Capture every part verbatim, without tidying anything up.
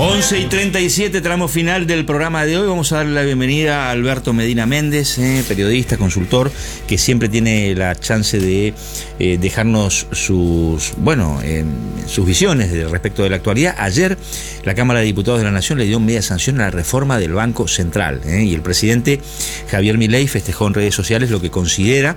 once y treinta y siete, tramo final del programa de hoy. Vamos a darle la bienvenida a Alberto Medina Méndez, eh, periodista, consultor, que siempre tiene la chance de eh, dejarnos sus, bueno, eh, sus visiones de, respecto de la actualidad. Ayer la Cámara de Diputados de la Nación le dio media sanción a la reforma del Banco Central, eh, y el presidente Javier Milei festejó en redes sociales lo que considera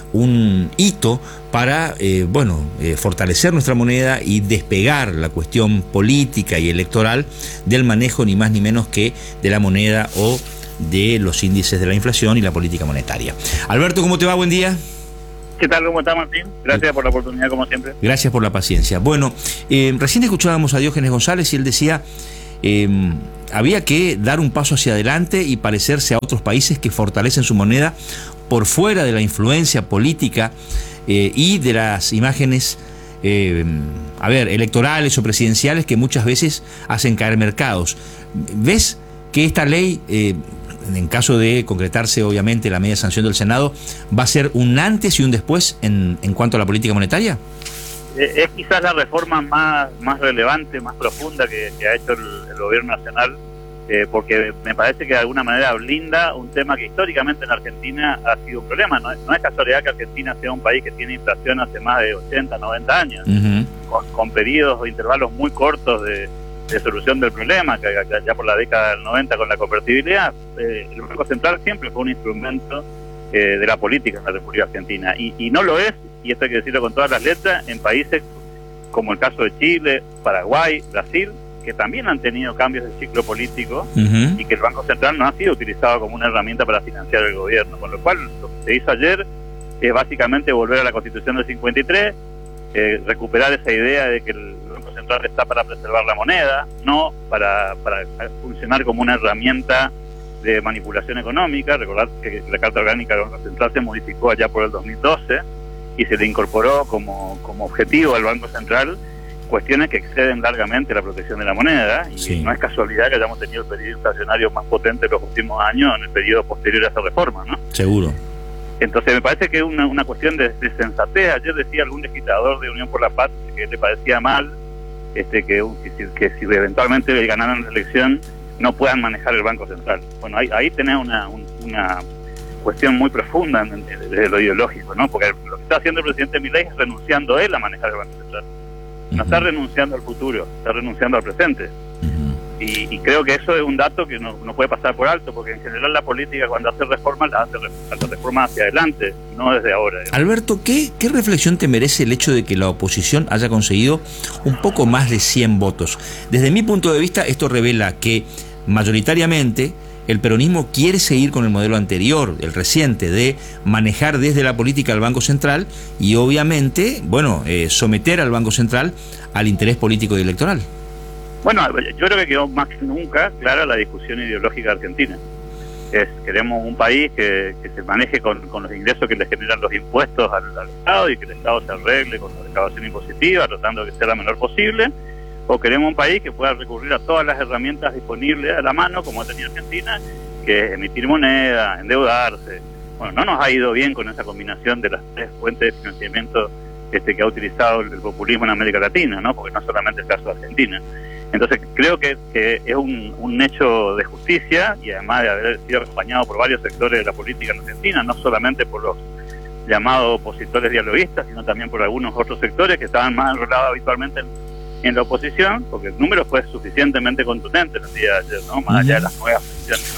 un hito para eh, bueno, eh, fortalecer nuestra moneda y despegar la cuestión política y electoral del manejo ni más ni menos que de la moneda o de los índices de la inflación y la política monetaria. Alberto, ¿cómo te va? Buen día. ¿Qué tal? ¿Cómo estás, Martín? Gracias por la oportunidad, como siempre. Gracias por la paciencia. Bueno, eh, recién escuchábamos a Diógenes González y él decía eh, había que dar un paso hacia adelante y parecerse a otros países que fortalecen su moneda por fuera de la influencia política eh, y de las imágenes eh, a ver, electorales o presidenciales que muchas veces hacen caer mercados. ¿Ves que esta ley, eh, en caso de concretarse obviamente la media sanción del Senado, va a ser un antes y un después en, en cuanto a la política monetaria? Eh, es quizás la reforma más, más relevante, más profunda que, que ha hecho el, el gobierno nacional, Eh, porque me parece que de alguna manera blinda un tema que históricamente en Argentina ha sido un problema. No, no es casualidad que Argentina sea un país que tiene inflación hace más de ochenta, noventa años, uh-huh. con, con periodos o intervalos muy cortos de, de solución del problema, que, que ya por la década del noventa con la convertibilidad. Eh, el Banco Central siempre fue un instrumento eh, de la política en la República Argentina, y, y no lo es, y esto hay que decirlo con todas las letras, en países como el caso de Chile, Paraguay, Brasil, que también han tenido cambios de ciclo político, uh-huh. y que el Banco Central no ha sido utilizado como una herramienta para financiar el gobierno, con lo cual lo que se hizo ayer es básicamente volver a la Constitución del cincuenta y tres, eh, recuperar esa idea de que el Banco Central está para preservar la moneda, no para, para funcionar como una herramienta de manipulación económica. Recordar que la Carta Orgánica del Banco Central se modificó allá por el dos mil doce y se le incorporó como, como objetivo al Banco Central cuestiones que exceden largamente la protección de la moneda, y sí. no es casualidad que hayamos tenido el periodo inflacionario más potente de los últimos años en el periodo posterior a esa reforma, ¿no? Seguro. Entonces me parece que es una, una cuestión de, de sensatez. Ayer decía algún legislador de Unión por la Paz que le parecía mal este que, que, si, que si eventualmente ganaran la elección no puedan manejar el Banco Central. Bueno, ahí, ahí tenés una, un, una cuestión muy profunda desde lo ideológico, ¿no? Porque lo que está haciendo el presidente Milei es renunciando él a manejar el Banco Central. No está renunciando al futuro, está renunciando al presente. Uh-huh. y, y creo que eso es un dato que no, no puede pasar por alto, porque en general la política cuando hace reformas, la hace la reforma hacia adelante, no desde ahora. Digamos. Alberto, ¿qué, ¿qué reflexión te merece el hecho de que la oposición haya conseguido un poco más de cien votos? Desde mi punto de vista, esto revela que mayoritariamente el peronismo quiere seguir con el modelo anterior, el reciente, de manejar desde la política al Banco Central y obviamente, bueno, eh, someter al Banco Central al interés político y electoral. Bueno, yo creo que quedó más que nunca clara la discusión ideológica argentina. Es, queremos un país que, que se maneje con, con los ingresos que le generan los impuestos al, al Estado, y que el Estado se arregle con la recaudación impositiva, tratando de que sea la menor posible. O queremos un país que pueda recurrir a todas las herramientas disponibles a la mano, como ha tenido Argentina, que es emitir moneda, endeudarse. Bueno, no nos ha ido bien con esa combinación de las tres fuentes de financiamiento este, que ha utilizado el, el populismo en América Latina, ¿no? Porque no es solamente el caso de Argentina. Entonces creo que, que es un, un hecho de justicia, y además de haber sido acompañado por varios sectores de la política en Argentina, no solamente por los llamados opositores dialoguistas, sino también por algunos otros sectores que estaban más enrolados habitualmente en en la oposición, porque el número fue suficientemente contundente el día de ayer, ¿no? Más allá de las nuevas funciones,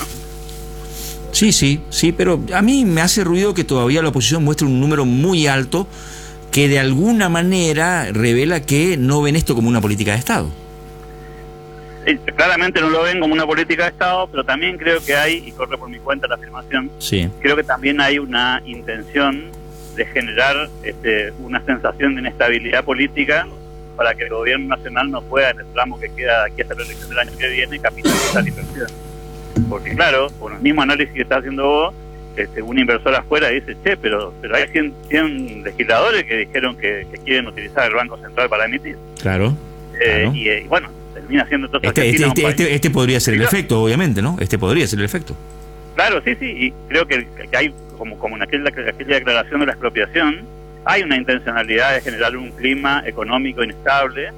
¿no? Sí, sí, sí, pero a mí me hace ruido que todavía la oposición muestre un número muy alto que de alguna manera revela que no ven esto como una política de Estado. Sí, claramente no lo ven como una política de Estado, pero también creo que hay, y corre por mi cuenta la afirmación, sí. creo que también hay una intención de generar este, una sensación de inestabilidad política para que el gobierno nacional no pueda, en el tramo que queda aquí hasta la elección del año que viene, capitalizar la inversión. Porque claro, con el mismo análisis que está haciendo vos, este, un inversor afuera dice, che, pero pero hay cien, cien legisladores que dijeron que, que quieren utilizar el Banco Central para emitir. Claro. Eh, claro. Y, y bueno, termina siendo todo este, este, este, este, este podría ser el efecto, obviamente, ¿no? Este podría ser el efecto. Claro, sí, sí, y creo que, que hay, como, como en aquella, aquella declaración de la expropiación, hay una intencionalidad de generar un clima económico inestable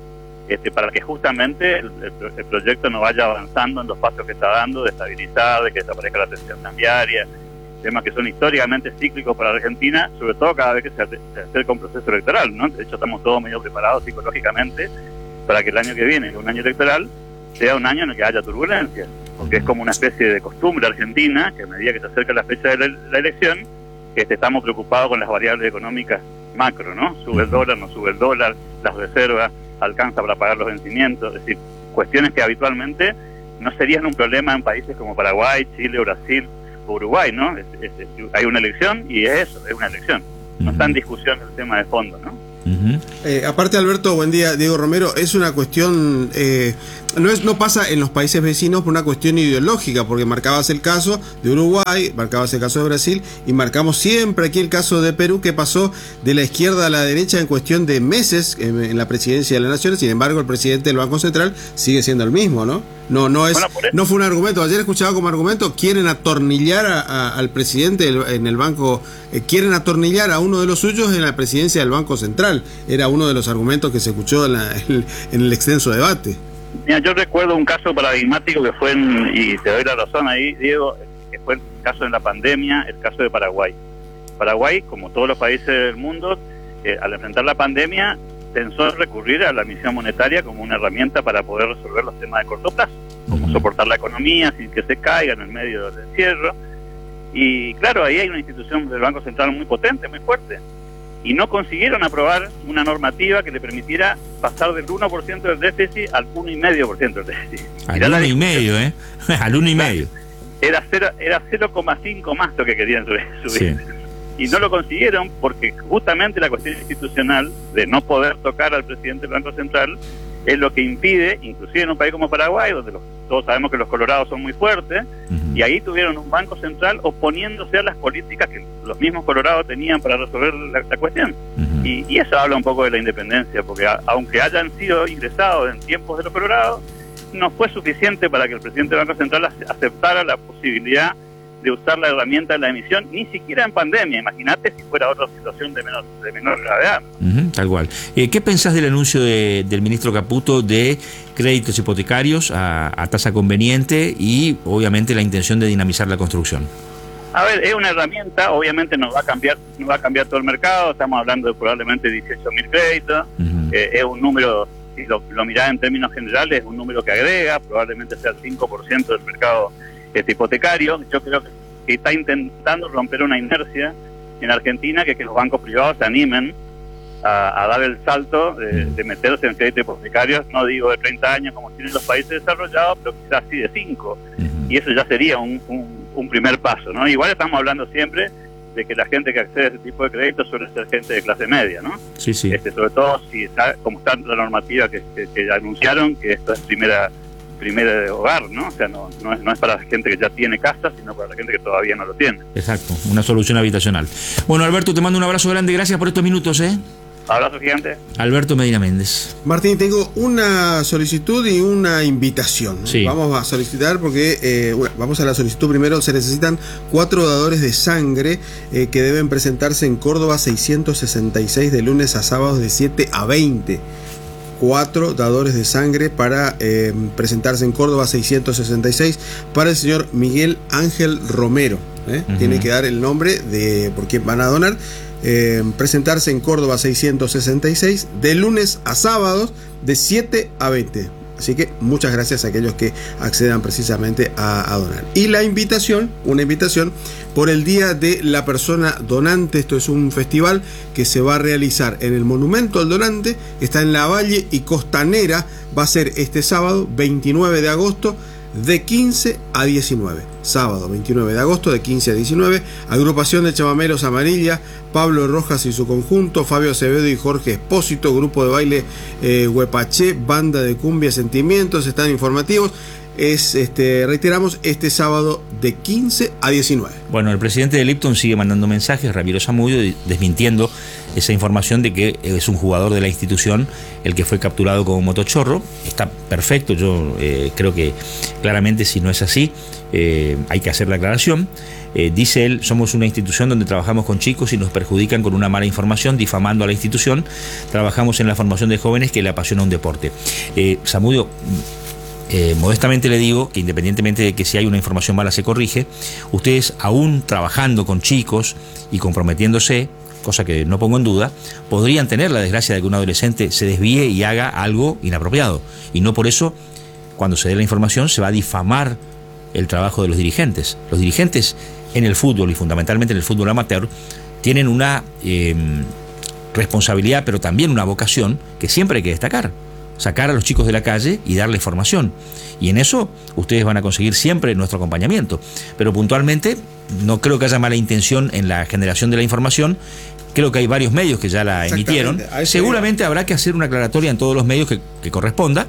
este, para que justamente el, el, el proyecto no vaya avanzando en los pasos que está dando, de estabilizar, de que desaparezca la tensión cambiaria, temas que son históricamente cíclicos para Argentina, sobre todo cada vez que se, se acerca un proceso electoral, ¿no? De hecho, estamos todos medio preparados psicológicamente para que el año que viene, un año electoral, sea un año en el que haya turbulencia, porque es como una especie de costumbre argentina, que a medida que se acerca la fecha de la, la elección, este, estamos preocupados con las variables económicas macro, ¿no? Sube el dólar, no sube el dólar, las reservas, alcanza para pagar los vencimientos, es decir, cuestiones que habitualmente no serían un problema en países como Paraguay, Chile, Brasil o Uruguay, ¿no? Es, es, es, hay una elección y es eso, es una elección. No está en discusión el tema de fondo, ¿no? Uh-huh. eh, aparte, Alberto, buen día, Diego Romero, es una cuestión, eh, no es no pasa en los países vecinos por una cuestión ideológica, porque marcabas el caso de Uruguay, marcabas el caso de Brasil y marcamos siempre aquí el caso de Perú, que pasó de la izquierda a la derecha en cuestión de meses en, en la presidencia de la nación. Sin embargo, el presidente del Banco Central sigue siendo el mismo, ¿no? No, no es, bueno, no fue un argumento. Ayer escuchaba como argumento, quieren atornillar a, a, al presidente en el banco, eh, quieren atornillar a uno de los suyos en la presidencia del Banco Central. Era uno de los argumentos que se escuchó en, la, en, en el extenso debate. Mira, yo recuerdo un caso paradigmático que fue, en, y te doy la razón ahí, Diego, que fue el caso de la pandemia, el caso de Paraguay. Paraguay, como todos los países del mundo, eh, al enfrentar la pandemia, pensó recurrir a la emisión monetaria como una herramienta para poder resolver los temas de corto plazo, como soportar la economía sin que se caiga en el medio del encierro. Y claro, ahí hay una institución del Banco Central muy potente, muy fuerte, y no consiguieron aprobar una normativa que le permitiera pasar del uno por ciento del déficit al uno coma cinco por ciento del déficit. Al uno coma cinco, ¿eh? Al uno coma cinco. Era cero, era cero coma cinco más lo que querían subir. Sí. Y no lo consiguieron porque justamente la cuestión institucional de no poder tocar al presidente del Banco Central es lo que impide, inclusive en un país como Paraguay, donde los, todos sabemos que los colorados son muy fuertes, uh-huh. y ahí tuvieron un Banco Central oponiéndose a las políticas que los mismos colorados tenían para resolver la, la cuestión. Uh-huh. Y, y eso habla un poco de la independencia, porque a, aunque hayan sido ingresados en tiempos de los colorados, no fue suficiente para que el presidente del Banco Central aceptara la posibilidad de usar la herramienta de la emisión, ni siquiera en pandemia. Imagínate si fuera otra situación de menor, de menor gravedad. Uh-huh, tal cual. Eh, ¿Qué pensás del anuncio de, del ministro Caputo de créditos hipotecarios a, a tasa conveniente y obviamente la intención de dinamizar la construcción? A ver, es una herramienta, obviamente no va a cambiar, no va a cambiar todo el mercado. Estamos hablando de probablemente dieciocho mil créditos. Uh-huh. eh, es un número, si lo, lo mirás en términos generales, es un número que agrega, probablemente sea el cinco por ciento del mercado este hipotecario. Yo creo que está intentando romper una inercia en Argentina, que, que los bancos privados se animen a, a dar el salto de, de meterse en créditos hipotecarios, no digo de treinta años como tienen los países desarrollados, pero quizás sí de cinco, y eso ya sería un, un, un primer paso, ¿no? Igual estamos hablando siempre de que la gente que accede a ese tipo de créditos suele ser gente de clase media, ¿no? Sí, sí. Este, sobre todo si está, como está la normativa que, que, que anunciaron, que esto es primera primera de hogar, ¿no? O sea, no, no, es, no es para la gente que ya tiene casa, sino para la gente que todavía no lo tiene. Exacto, una solución habitacional. Bueno, Alberto, te mando un abrazo grande, gracias por estos minutos, ¿eh? Abrazo gigante. Alberto Medina Méndez. Martín, tengo una solicitud y una invitación. Sí. Vamos a solicitar porque, eh, bueno, vamos a la solicitud primero. Se necesitan cuatro dadores de sangre eh, que deben presentarse en Córdoba seiscientos sesenta y seis de lunes a sábados de siete a veinte. Cuatro dadores de sangre para eh, presentarse en Córdoba seiscientos sesenta y seis para el señor Miguel Ángel Romero. ¿eh? Uh-huh. Tiene que dar el nombre de por quién van a donar. Eh, presentarse en Córdoba seiscientos sesenta y seis de lunes a sábados de siete a veinte. Así que muchas gracias a aquellos que accedan precisamente a, a donar. Y la invitación, una invitación por el Día de la Persona Donante. Esto es un festival que se va a realizar en el Monumento al Donante, que está en La Valle y Costanera. Va a ser este sábado veintinueve de agosto de quince a diecinueve. Sábado veintinueve de agosto de quince a diecinueve. Agrupación de Chamameros Amarilla, Pablo Rojas y su conjunto, Fabio Acevedo y Jorge Espósito, grupo de baile eh, Huepaché, banda de cumbia Sentimientos, están informativos. Es, este, reiteramos, este sábado de quince a diecinueve. Bueno, el presidente de Lipton sigue mandando mensajes, Ramiro Zamudio, desmintiendo esa información de que es un jugador de la institución el que fue capturado como motochorro. Está perfecto, yo eh, creo que claramente si no es así, eh, hay que hacer la aclaración. Eh, dice él, somos una institución donde trabajamos con chicos y nos perjudican con una mala información, difamando a la institución. Trabajamos en la formación de jóvenes que le apasiona un deporte. Eh, Zamudio, eh, modestamente le digo que independientemente de que si hay una información mala se corrige, ustedes aún trabajando con chicos y comprometiéndose, cosa que no pongo en duda, podrían tener la desgracia de que un adolescente se desvíe y haga algo inapropiado. Y no por eso, cuando se dé la información, se va a difamar el trabajo de los dirigentes. Los dirigentes en el fútbol y fundamentalmente en el fútbol amateur tienen una eh, responsabilidad, pero también una vocación que siempre hay que destacar: sacar a los chicos de la calle y darles formación. Y en eso ustedes van a conseguir siempre nuestro acompañamiento. Pero puntualmente no creo que haya mala intención en la generación de la información. Creo que hay varios medios que ya la emitieron. Seguramente habrá que hacer una aclaratoria en todos los medios que, que corresponda,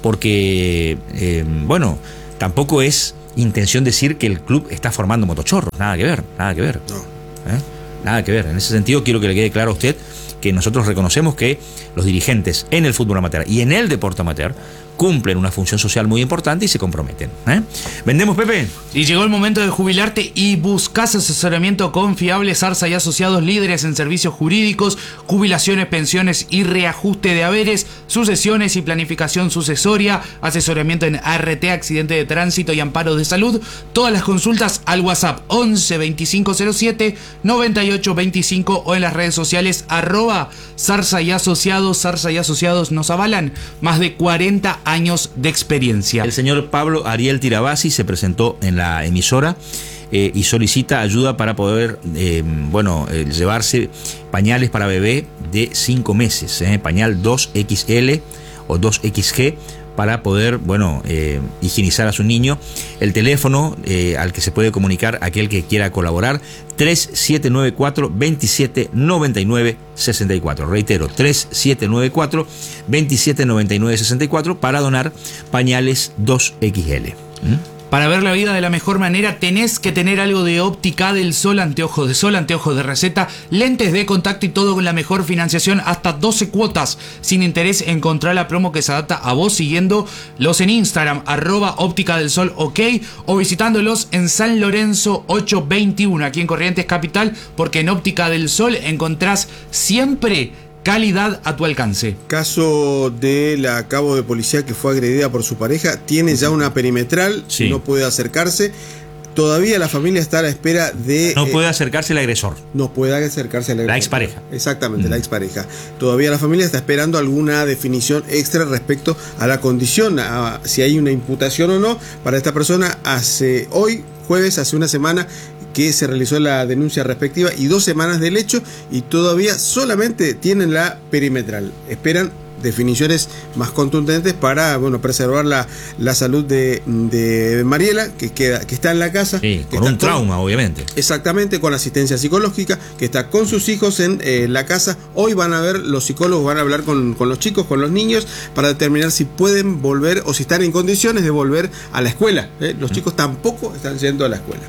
porque, eh, bueno, tampoco es intención decir que el club está formando motochorros. Nada que ver, nada que ver. No. ¿Eh? Nada que ver. En ese sentido quiero que le quede claro a usted que nosotros reconocemos que los dirigentes en el fútbol amateur y en el deporte amateur cumplen una función social muy importante y se comprometen. ¿eh? ¿Vendemos, Pepe? Y llegó el momento de jubilarte y buscas asesoramiento confiable. Zarza y Asociados, líderes en servicios jurídicos, jubilaciones, pensiones y reajuste de haberes, sucesiones y planificación sucesoria, asesoramiento en A R T, accidente de tránsito y amparo de salud. Todas las consultas al WhatsApp once veinticinco cero siete noventa y ocho veinticinco o en las redes sociales arroba Zarza y Asociados. Zarza y Asociados nos avalan más de cuarenta años de experiencia. El señor Pablo Ariel Tirabassi se presentó en la emisora eh, y solicita ayuda para poder eh, bueno, eh, llevarse pañales para bebé de cinco meses, eh, pañal dos equis ele o dos equis ge, para poder, bueno, eh, higienizar a su niño. El teléfono eh, al que se puede comunicar aquel que quiera colaborar, tres siete nueve cuatro, veintisiete noventa y nueve sesenta y cuatro. Reitero, tres siete nueve cuatro, veintisiete noventa y nueve sesenta y cuatro para donar pañales dos equis ele. ¿Mm? Para ver la vida de la mejor manera tenés que tener algo de Óptica del Sol, anteojos de sol, anteojos de receta, lentes de contacto y todo con la mejor financiación, hasta doce cuotas sin interés. Encontrá la promo que se adapta a vos siguiéndolos en Instagram, arroba Óptica del Sol, ok, o visitándolos en San Lorenzo ochocientos veintiuno, aquí en Corrientes Capital, porque en Óptica del Sol encontrás siempre calidad a tu alcance. Caso de la cabo de policía que fue agredida por su pareja, tiene ya una perimetral, sí. No puede acercarse. Todavía la familia está a la espera de... No puede acercarse el agresor. No puede acercarse el agresor. La expareja. Exactamente, mm. la expareja. Todavía la familia está esperando alguna definición extra respecto a la condición, a si hay una imputación o no para esta persona. Hace hoy, jueves, hace una semana que se realizó la denuncia respectiva y dos semanas del hecho, y todavía solamente tienen la perimetral. Esperan definiciones más contundentes para, bueno, preservar la, la salud de, de Mariela, que queda, que está en la casa. Sí, que con está un trauma, con, obviamente. Exactamente, con asistencia psicológica, que está con sus hijos en eh, la casa. Hoy van a ver, los psicólogos van a hablar con, con los chicos, con los niños, para determinar si pueden volver o si están en condiciones de volver a la escuela. ¿eh? Los chicos tampoco están yendo a la escuela.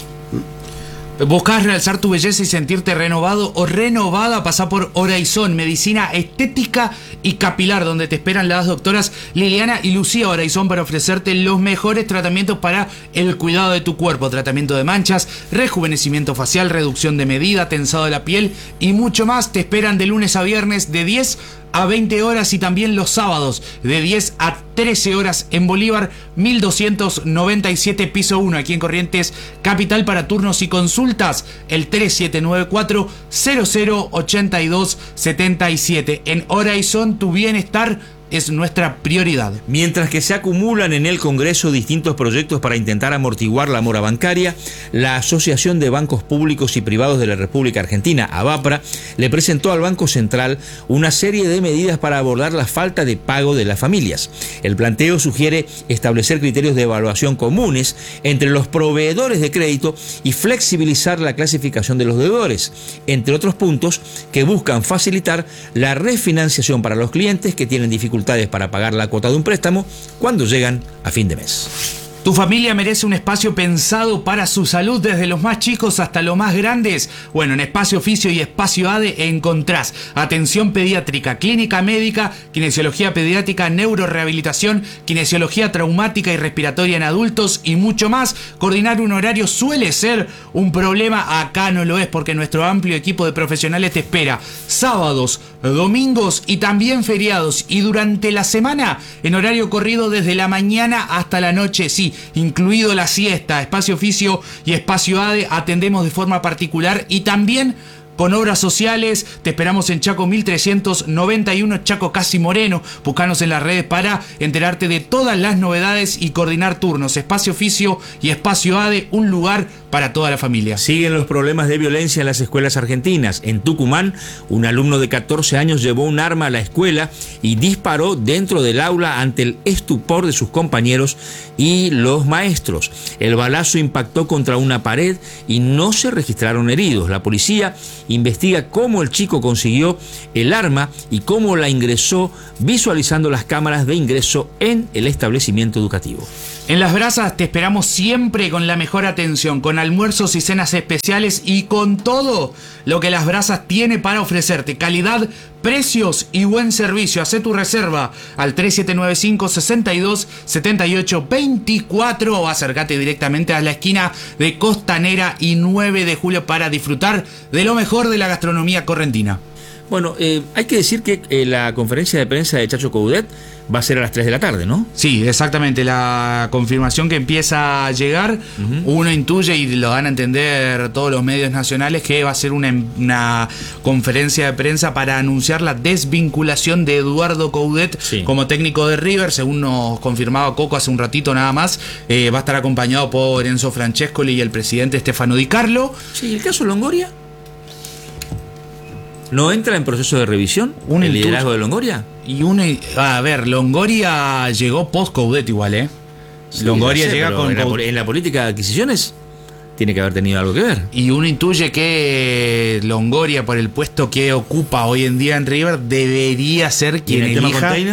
¿Buscás realzar tu belleza y sentirte renovado o renovada? Pasá por Horizon, medicina estética y capilar, donde te esperan las doctoras Liliana y Lucía Horizon para ofrecerte los mejores tratamientos para el cuidado de tu cuerpo. Tratamiento de manchas, rejuvenecimiento facial, reducción de medida, tensado de la piel y mucho más. Te esperan de lunes a viernes de diez a veinte horas y también los sábados de diez a trece horas en Bolívar mil doscientos noventa y siete, piso uno, aquí en Corrientes Capital. Para turnos y consultas el tres siete nueve cuatro, cero cero ocho dos siete siete. En Horizon, tu bienestar es nuestra prioridad. Mientras que se acumulan en el Congreso distintos proyectos para intentar amortiguar la mora bancaria, la Asociación de Bancos Públicos y Privados de la República Argentina, ABAPRA, le presentó al Banco Central una serie de medidas para abordar la falta de pago de las familias. El planteo sugiere establecer criterios de evaluación comunes entre los proveedores de crédito y flexibilizar la clasificación de los deudores, entre otros puntos que buscan facilitar la refinanciación para los clientes que tienen dificultades para pagar la cuota de un préstamo cuando llegan a fin de mes. Tu familia merece un espacio pensado para su salud, desde los más chicos hasta los más grandes. Bueno, en Espacio Oficio y Espacio A D E encontrás atención pediátrica, clínica médica, kinesiología pediátrica, neurorehabilitación, kinesiología traumática y respiratoria en adultos y mucho más. Coordinar un horario suele ser un problema, acá no lo es, porque nuestro amplio equipo de profesionales te espera sábados, domingos y también feriados, y durante la semana en horario corrido desde la mañana hasta la noche, sí, incluido la siesta. Espacio Oficio y Espacio A D E atendemos de forma particular y también con obras sociales. Te esperamos en Chaco mil trescientos noventa y uno, Chaco Casi Moreno. Buscanos en las redes para enterarte de todas las novedades y coordinar turnos. Espacio Oficio y Espacio A D E, un lugar para toda la familia. Siguen los problemas de violencia en las escuelas argentinas. En Tucumán, un alumno de catorce años llevó un arma a la escuela y disparó dentro del aula ante el estupor de sus compañeros y los maestros. El balazo impactó contra una pared y no se registraron heridos. La policía investiga cómo el chico consiguió el arma y cómo la ingresó, visualizando las cámaras de ingreso en el establecimiento educativo. En Las Brasas te esperamos siempre con la mejor atención, con almuerzos y cenas especiales y con todo lo que Las Brasas tiene para ofrecerte: calidad, precios y buen servicio. Hacé tu reserva al tres siete nueve cinco, seis dos, siete ocho dos cuatro o acércate directamente a la esquina de Costanera y nueve de julio para disfrutar de lo mejor de la gastronomía correntina. Bueno, eh, hay que decir que eh, la conferencia de prensa de Chacho Coudet va a ser a las tres de la tarde, ¿no? Sí, exactamente. La confirmación que empieza a llegar, uh-huh. Uno intuye, y lo dan a entender todos los medios nacionales, que va a ser una, una conferencia de prensa para anunciar la desvinculación de Eduardo Coudet, sí, como técnico de River. Según nos confirmaba Coco hace un ratito nada más, eh, va a estar acompañado por Enzo Francescoli y el presidente Stefano Di Carlo. Sí, ¿el caso Longoria no entra en proceso de revisión? Un ¿El liderazgo de Longoria? Y una, a ver, Longoria llegó post-Coudet igual, ¿eh? Sí, Longoria sé, llega con... En la, en la política de adquisiciones tiene que haber tenido algo que ver. Y uno intuye que Longoria, por el puesto que ocupa hoy en día en River, debería ser quien ¿Y en el elija... tema container?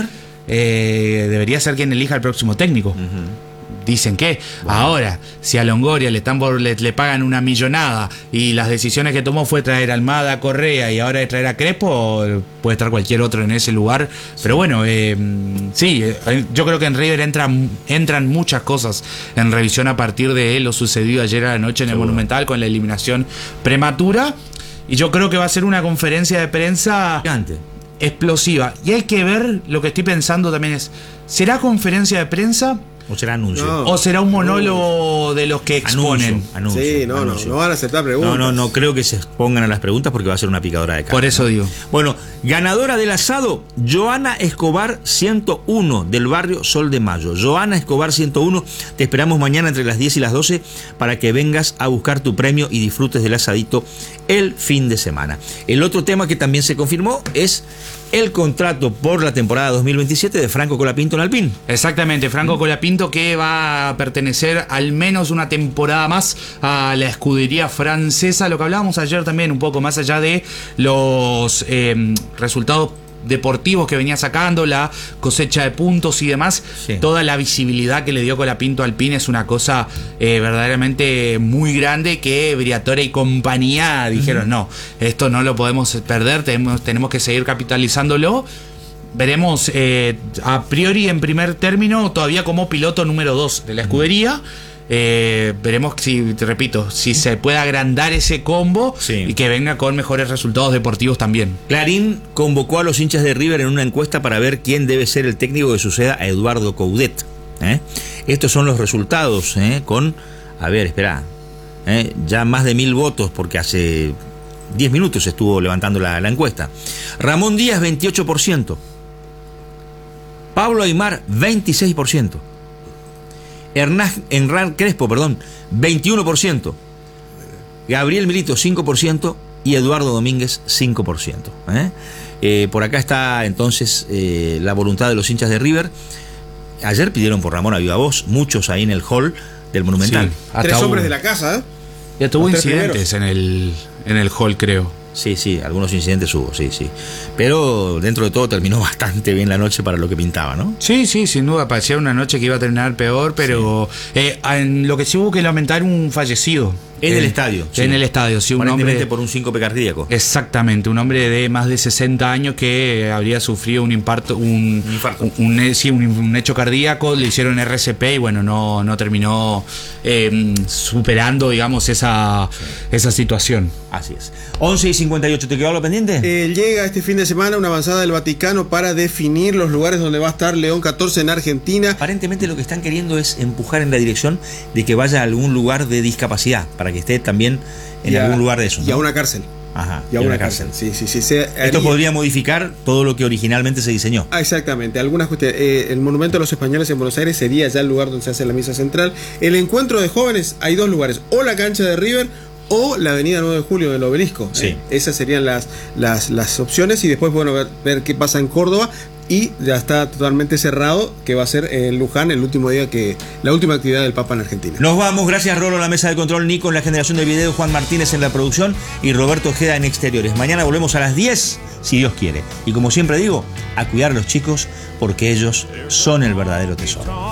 Eh, debería ser quien elija al próximo técnico. Uh-huh. Dicen que bueno. Ahora, si a Longoria le, están por, le, le pagan una millonada y las decisiones que tomó fue traer a Almada, Correa y ahora de traer a Crespo, puede estar cualquier otro en ese lugar. Sí. Pero bueno, eh, sí, eh, yo creo que en River entran, entran muchas cosas en revisión a partir de lo sucedido ayer a la noche en el Seguro. Monumental con la eliminación prematura. Y yo creo que va a ser una conferencia de prensa gigante, explosiva. Y hay que ver, lo que estoy pensando también es, ¿será conferencia de prensa? ¿O será anuncio? No, ¿O será un monólogo no. de los que exponen? Anuncio, anuncio, sí, no, anuncio. no, no van a aceptar preguntas. No, no, no creo que se expongan a las preguntas porque va a ser una picadora de carne. Por eso digo. Bueno, ganadora del asado, Joana Escobar ciento uno, del barrio Sol de Mayo. Joana Escobar ciento uno, te esperamos mañana entre las diez y las doce para que vengas a buscar tu premio y disfrutes del asadito el fin de semana. El otro tema que también se confirmó es el contrato por la temporada dos mil veintisiete de Franco Colapinto en Alpine. Exactamente, Franco ¿Mm? Colapinto, que va a pertenecer al menos una temporada más a la escudería francesa. Lo que hablábamos ayer también, un poco más allá de los eh, resultados deportivos que venía sacando, la cosecha de puntos y demás, sí, toda la visibilidad que le dio Colapinto Alpine es una cosa eh, verdaderamente muy grande, que Briatore y compañía dijeron, uh-huh. no, esto no lo podemos perder, tenemos, tenemos que seguir capitalizándolo. Veremos eh, a priori en primer término todavía como piloto número dos de la escudería. Uh-huh. Eh, veremos si, te repito, si se puede agrandar ese combo, sí, y que venga con mejores resultados deportivos también. Clarín convocó a los hinchas de River en una encuesta para ver quién debe ser el técnico que suceda a Eduardo Coudet. ¿eh? Estos son los resultados, ¿eh? con, a ver, espera, ¿eh? ya más de mil votos, porque hace diez minutos estuvo levantando la, la encuesta. Ramón Díaz, veintiocho por ciento. Pablo Aimar, veintiséis por ciento. Hernán, Hernán Crespo, perdón, veintiuno por ciento. Gabriel Milito, cinco por ciento. Y Eduardo Domínguez, cinco por ciento. ¿eh? Eh, por acá está entonces eh, la voluntad de los hinchas de River. Ayer pidieron por Ramón a viva voz, muchos ahí en el hall del Monumental. Sí. Tres hombres de la casa, ¿eh? Ya tuvo incidentes en el, en el hall, creo. Sí, sí, algunos incidentes hubo, sí, sí. Pero dentro de todo terminó bastante bien la noche para lo que pintaba, ¿no? Sí, sí, sin duda. Parecía una noche que iba a terminar peor, pero sí. eh, en lo que sí hubo que lamentar un fallecido. En el, el estadio. En sí. el estadio, sí, un hombre. por un síncope cardíaco. Exactamente, un hombre de más de sesenta años que habría sufrido un infarto, un, un infarto. Un, un, sí, un, un hecho cardíaco, le hicieron R C P y bueno, no, no terminó eh, superando, digamos, esa, sí. esa situación. Así es. once y cincuenta y ocho, ¿te quedó algo pendiente? Eh, llega este fin de semana una avanzada del Vaticano para definir los lugares donde va a estar León catorce en Argentina. Aparentemente lo que están queriendo es empujar en la dirección de que vaya a algún lugar de discapacidad, para que esté también en a, algún lugar de eso, ¿no? Y a una cárcel. Ajá, y a una, una cárcel. cárcel. Sí, sí, sí. Se haría... Esto podría modificar todo lo que originalmente se diseñó. Ah, exactamente. Algunas cuestiones. Eh, el Monumento de los Españoles en Buenos Aires sería ya el lugar donde se hace la misa central. El encuentro de jóvenes, hay dos lugares: o la cancha de River o la avenida nueve de julio del Obelisco. Sí. Eh, esas serían las, las, las opciones. Y después, bueno, ver, ver qué pasa en Córdoba. Y ya está totalmente cerrado, que va a ser en Luján el último día que la última actividad del Papa en Argentina. Nos vamos, gracias Rolo en la mesa de control, Nico en la generación de video, Juan Martínez en la producción y Roberto Ojeda en exteriores. Mañana volvemos a las diez, si Dios quiere. Y como siempre digo, a cuidar a los chicos porque ellos son el verdadero tesoro.